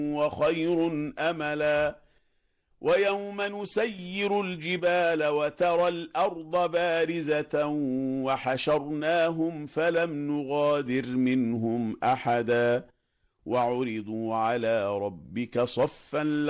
وخير أملا ويوم نسير الجبال وترى الأرض بارزة وحشرناهم فلم نغادر منهم أحدا وعرضوا على ربك صفا